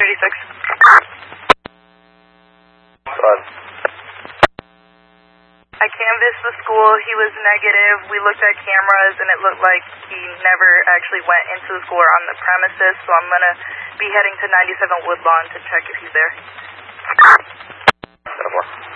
I canvassed the school. He was negative. We looked at cameras, and it looked like he never actually went into the school or on the premises, so I'm going to be heading to 97 Woodlawn to check if he's there. 10-4.